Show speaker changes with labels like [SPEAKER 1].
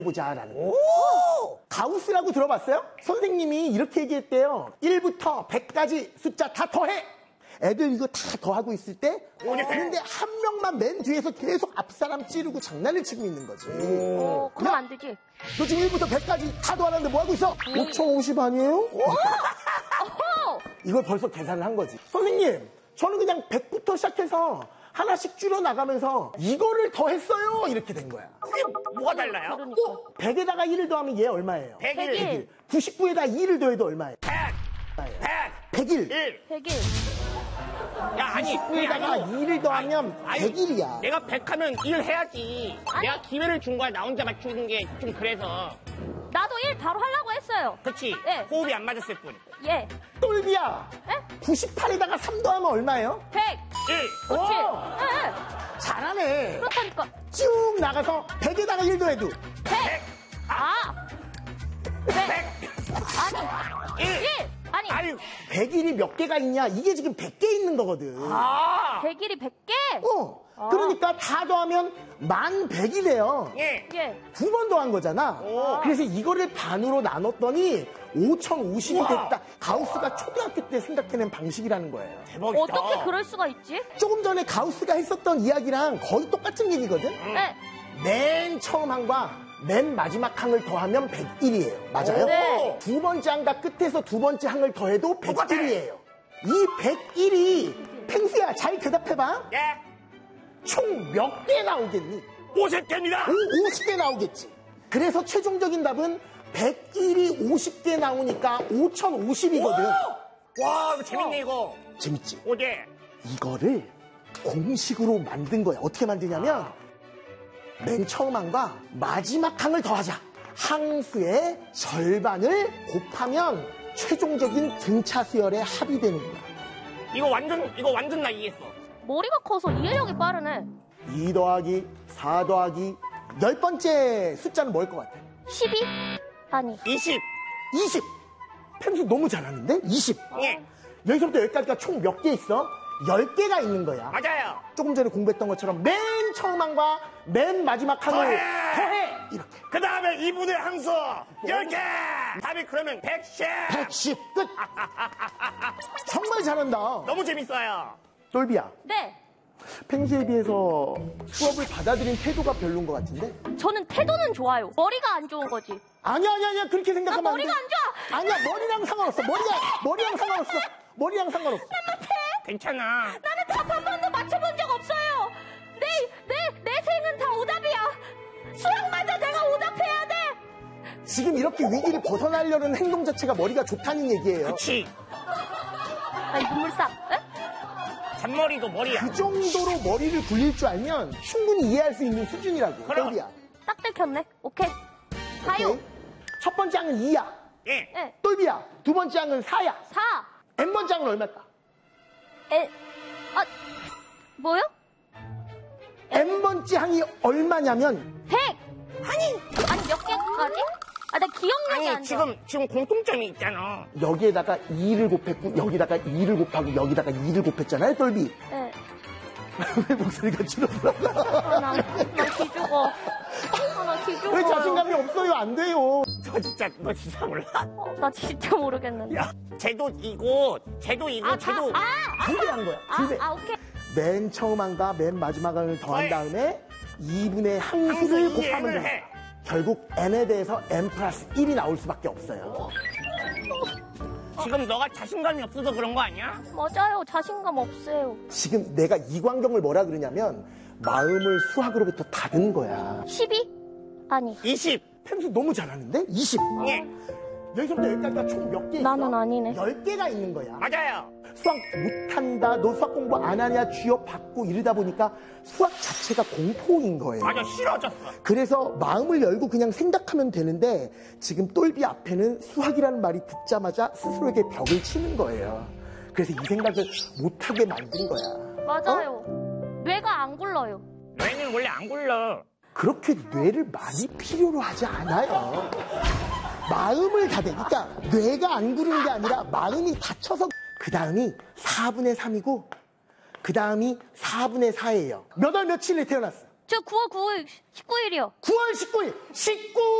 [SPEAKER 1] 보자라는 거예요. 가우스라고 들어봤어요? 선생님이 이렇게 얘기했대요. 1부터 100까지 숫자 다 더해. 애들 이거 다 더하고 있을 때 그런데 한 명만 맨 뒤에서 계속 앞 사람 찌르고 장난을 치고 있는 거지.
[SPEAKER 2] 그럼 안 되지.
[SPEAKER 1] 너 지금 1부터 100까지 다 더하는데 뭐 하고 있어? 5,050 아니에요? 이걸 벌써 계산을 한 거지. 선생님, 저는 그냥 100부터 시작해서 하나씩 줄여나가면서 이거를 더했어요. 이렇게 된 거야.
[SPEAKER 3] 그게 뭐가 달라요?
[SPEAKER 1] 100에다가 1을 더하면 얘 얼마예요?
[SPEAKER 3] 101.
[SPEAKER 1] 99에다 2를 더해도 얼마예요? 100일.
[SPEAKER 2] 100일.
[SPEAKER 3] 야, 아니,
[SPEAKER 1] 99에다가 2를 더하면 100일이야.
[SPEAKER 3] 내가 100하면 1 해야지. 내가 기회를 준 거야. 나 혼자 맞추는 게 좀 그래서.
[SPEAKER 2] 나도 1 바로 하려고 했어요.
[SPEAKER 3] 그치?
[SPEAKER 2] 예.
[SPEAKER 3] 호흡이 안 맞았을 뿐.
[SPEAKER 2] 예.
[SPEAKER 1] 똘비야.
[SPEAKER 2] 예?
[SPEAKER 1] 98에다가 3 더하면 얼마예요?
[SPEAKER 2] 100.
[SPEAKER 3] 1.
[SPEAKER 2] 그렇지.
[SPEAKER 1] 오!
[SPEAKER 2] 예.
[SPEAKER 1] 잘하네.
[SPEAKER 2] 그렇다니까.
[SPEAKER 1] 쭉 나가서 100에다가 1 더해도
[SPEAKER 2] 100. 아. 100. 아니.
[SPEAKER 3] 1.
[SPEAKER 2] 1. 아니.
[SPEAKER 3] 아유.
[SPEAKER 1] 100일이 몇 개가 있냐? 이게 지금 100개 있는 거거든.
[SPEAKER 2] 100일이 100개?
[SPEAKER 1] 그러니까 다 더하면 11,100이 돼요.
[SPEAKER 3] 예.
[SPEAKER 2] 예.
[SPEAKER 1] 2번 더한 거잖아. 그래서 이거를 반으로 나눴더니 5,050이 됐다. 가우스가 초등학교 때 생각해낸 방식이라는 거예요.
[SPEAKER 3] 대박이다.
[SPEAKER 2] 어떻게 그럴 수가 있지?
[SPEAKER 1] 조금 전에 가우스가 했었던 이야기랑 거의 똑같은 얘기거든.
[SPEAKER 2] 네.
[SPEAKER 1] 맨 처음 항과 맨 마지막 항을 더하면 101이에요. 맞아요?
[SPEAKER 2] 네.
[SPEAKER 1] 두 번째 항과 끝에서 두 번째 항을 더해도 101이에요. 이 101이 펭수야 잘 대답해봐.
[SPEAKER 3] 예.
[SPEAKER 1] 총 몇 개 나오겠니?
[SPEAKER 3] 50개입니다.
[SPEAKER 1] 50개 나오겠지. 그래서 최종적인 답은 101이 50개 나오니까 5,050이거든.
[SPEAKER 3] 와, 이거 재밌네, 이거.
[SPEAKER 1] 재밌지?
[SPEAKER 3] 오제.
[SPEAKER 1] 이거를 공식으로 만든 거야. 어떻게 만드냐면 맨 처음 항과 마지막 항을 더하자. 항수의 절반을 곱하면 최종적인 등차 수열의 합이 되는 거야.
[SPEAKER 3] 이거 완전 나 이해했어.
[SPEAKER 2] 머리가 커서 이해력이 빠르네.
[SPEAKER 1] 2 더하기 4 더하기 10번째 숫자는 뭘 것 같아?
[SPEAKER 2] 12? 아니.
[SPEAKER 3] 20.
[SPEAKER 1] 20. 펭수 너무 잘하는데? 20.
[SPEAKER 3] 예.
[SPEAKER 1] 여기서부터 여기까지가 총 몇 개 있어? 10개가 있는 거야.
[SPEAKER 3] 맞아요.
[SPEAKER 1] 조금 전에 공부했던 것처럼 맨 처음 항과 맨 마지막 항을 더해! 이렇게.
[SPEAKER 3] 그 다음에 2분의 항수 10개. 답이 그러면 110.
[SPEAKER 1] 110. 끝. 정말 잘한다.
[SPEAKER 3] 너무 재밌어요.
[SPEAKER 1] 똘비야.
[SPEAKER 2] 네.
[SPEAKER 1] 펭수에 비해서 수업을 받아들인 태도가 별론 것 같은데?
[SPEAKER 2] 저는 태도는 좋아요. 머리가 안 좋은 거지.
[SPEAKER 1] 아니야. 그렇게
[SPEAKER 2] 나
[SPEAKER 1] 생각하면 안 돼.
[SPEAKER 2] 머리가 안 좋아.
[SPEAKER 1] 아니야, 머리랑 상관없어. 머리랑 상관없어. 머리랑 상관없어.
[SPEAKER 3] 괜찮아.
[SPEAKER 2] 나는 답 한 번도 맞춰본 적 없어요. 내 생은 다 오답이야. 수학마저 내가 오답해야 돼.
[SPEAKER 1] 지금 이렇게 위기를 벗어나려는 행동 자체가 머리가 좋다는 얘기예요.
[SPEAKER 3] 그치.
[SPEAKER 2] 아니, 눈물싹.
[SPEAKER 3] 잔머리도 머리야.
[SPEAKER 1] 그 정도로 머리를 굴릴 줄 알면 충분히 이해할 수 있는 수준이라고.
[SPEAKER 3] 그럼.
[SPEAKER 1] 똘비야.
[SPEAKER 2] 딱 들켰네. 오케이. 가요.
[SPEAKER 1] 오케이? 첫 번째 항은 2야.
[SPEAKER 3] 예.
[SPEAKER 2] 네.
[SPEAKER 1] 똘비야. 두 번째 항은 4야.
[SPEAKER 2] 4.
[SPEAKER 1] n번째 항은 얼마일까?
[SPEAKER 2] 뭐요?
[SPEAKER 1] n번째 항이 얼마냐면
[SPEAKER 2] 100. 아니, 몇 개까지? 나 기억력이 안
[SPEAKER 3] 아니,
[SPEAKER 2] 좋아.
[SPEAKER 3] 지금 공통점이 있잖아.
[SPEAKER 1] 여기에다가 2를 곱했고 여기다가 2를 곱하고 여기다가 2를 곱했잖아요, 똘비.
[SPEAKER 2] 네.
[SPEAKER 1] 왜 목소리가 줄어들어?
[SPEAKER 2] 나 기죽어. 나 기죽어.
[SPEAKER 1] 왜 자신감이 없어요? 안 돼요.
[SPEAKER 3] 너 진짜 몰라?
[SPEAKER 2] 나 진짜 모르겠는데.
[SPEAKER 3] 야, 쟤도 이고.
[SPEAKER 1] 준비한 거야. 준비.
[SPEAKER 2] 오케이.
[SPEAKER 1] 맨 처음 항과 맨 마지막 항을 더한
[SPEAKER 3] 네.
[SPEAKER 1] 다음에 2분의 항수를
[SPEAKER 3] 항수
[SPEAKER 1] 곱하면
[SPEAKER 3] 이행을
[SPEAKER 1] 돼.
[SPEAKER 3] 해.
[SPEAKER 1] 결국 n에 대해서 n 플러스 1이 나올 수밖에 없어요.
[SPEAKER 3] 지금 너가 자신감이 없어서 그런 거 아니야?
[SPEAKER 2] 맞아요. 자신감 없어요.
[SPEAKER 1] 지금 내가 이광경을 뭐라 그러냐면 마음을 수학으로부터 닫은 거야.
[SPEAKER 2] 12? 아니.
[SPEAKER 3] 20.
[SPEAKER 1] 펭수 너무 잘하는데? 20.
[SPEAKER 3] 예.
[SPEAKER 1] 여기서부터 여기까지가 총 몇 개 있어?
[SPEAKER 2] 나는 아니네.
[SPEAKER 1] 10개가 있는 거야.
[SPEAKER 3] 맞아요.
[SPEAKER 1] 수학 못한다, 너 수학 공부 안 하냐, 쥐업 받고 이러다 보니까 수학 자체가 공포인 거예요.
[SPEAKER 3] 맞아, 싫어졌어.
[SPEAKER 1] 그래서 마음을 열고 그냥 생각하면 되는데 지금 똘비 앞에는 수학이라는 말이 듣자마자 스스로에게 벽을 치는 거예요. 그래서 이 생각을 못하게 만든 거야.
[SPEAKER 2] 맞아요. 뇌가 안 굴러요.
[SPEAKER 3] 뇌는 원래 안 굴러.
[SPEAKER 1] 그렇게 뇌를 많이 필요로 하지 않아요. 마음을 닫아. 그러니까 뇌가 안 구르는 게 아니라 마음이 닫혀서 그 다음이 4분의 3이고 그 다음이 4분의 4예요. 몇 월 며칠에 태어났어?
[SPEAKER 2] 저 9월 19일이요.
[SPEAKER 1] 9월 19일. 19